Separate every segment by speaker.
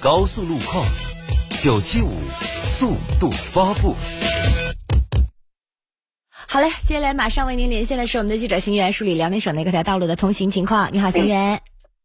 Speaker 1: 高速路况975速度发布。
Speaker 2: 好嘞，接下来马上为您连线的是我们的记者邢源，梳理辽宁省内各条道路的通行情况。你好，邢源。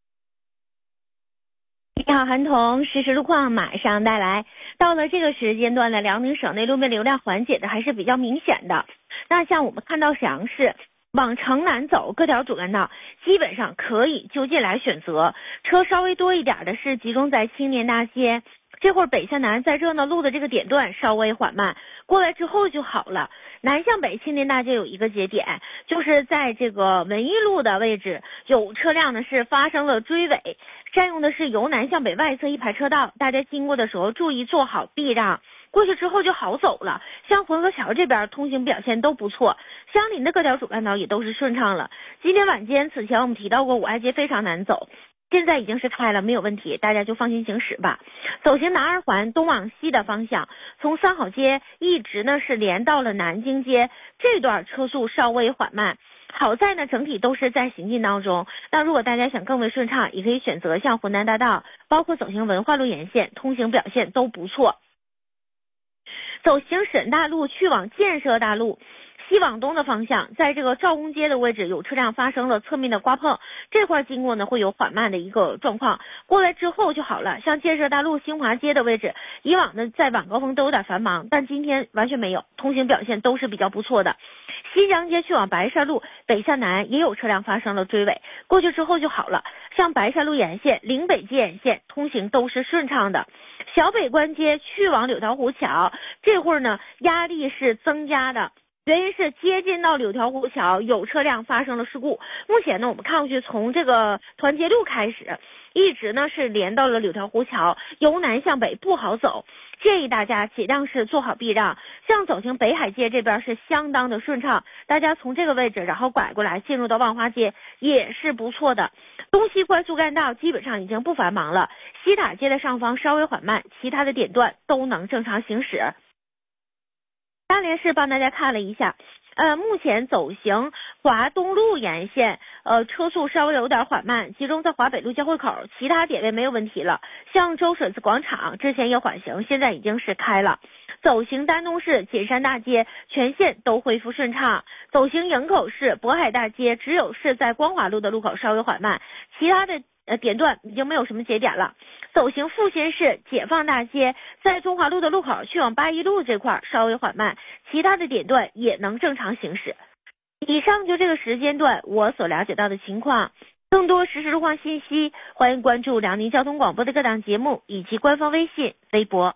Speaker 3: 你好，韩彤，实时路况马上带来。到了这个时间段呢，辽宁省内路面流量缓解的还是比较明显的。那像我们看到沈阳市往城南走，各条主干道基本上可以就近来选择，车稍微多一点的是集中在青年大街。这会儿北向南在热闹路的这个点段稍微缓慢，过来之后就好了。南向北青年大街有一个节点，就是在这个文艺路的位置，有车辆呢是发生了追尾，占用的是由南向北外侧一排车道，大家经过的时候注意做好避让，过去之后就好走了。像浑河桥这边通行表现都不错，相邻的各条主干道也都是顺畅了。今天晚间此前我们提到过五爱街非常难走，现在已经是开了，没有问题，大家就放心行驶吧。走行南二环东往西的方向，从三好街一直呢是连到了南京街，这段车速稍微缓慢。好在呢整体都是在行进当中，那如果大家想更为顺畅，也可以选择像浑南大道，包括走行文化路沿线，通行表现都不错。走行沈大路去往建设大路西往东的方向，在这个赵公街的位置有车辆发生了侧面的刮碰，这块经过呢会有缓慢的一个状况，过来之后就好了。像建设大路新华街的位置，以往呢在晚高峰都有点繁忙，但今天完全没有，通行表现都是比较不错的。新疆街去往白沙路北向南也有车辆发生了追尾，过去之后就好了。像白沙路沿线、岭北街沿线通行都是顺畅的。小北关街去往柳条湖桥，这会儿呢压力是增加的，原因是接近到柳条湖桥有车辆发生了事故。目前呢我们看过去，从这个团结路开始一直呢是连到了柳条湖桥，由南向北不好走，建议大家尽量是做好避让。像走行北海街这边是相当的顺畅，大家从这个位置然后拐过来进入到万花街也是不错的。东西快速干道基本上已经不繁忙了，西塔街的上方稍微缓慢，其他的点段都能正常行驶。大连市帮大家看了一下，目前走行华东路沿线，车速稍微有点缓慢，集中在华北路交汇口，其他点位没有问题了。像周水寺广场之前也缓行，现在已经是开了。走行丹东市锦山大街全线都恢复顺畅，走行营口市渤海大街只有是在光华路的路口稍微缓慢，其他的点段已经没有什么节点了。走行阜新市解放大街在中华路的路口去往八一路这块稍微缓慢，其他的点段也能正常行驶。以上就这个时间段我所了解到的情况，更多实时路况信息欢迎关注辽宁交通广播的各档节目以及官方微信微博。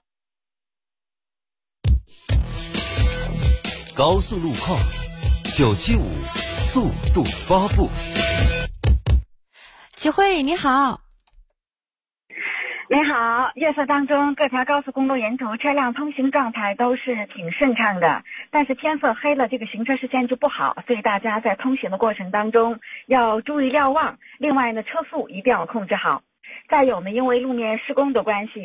Speaker 1: 高速路况975速度发布。
Speaker 2: 齐慧你好。
Speaker 4: 你好，夜色当中各条高速公路沿途车辆通行状态都是挺顺畅的，但是天色黑了，这个行车视线就不好，所以大家在通行的过程当中要注意瞭望，另外呢车速一定要控制好。再有呢，因为路面施工的关系，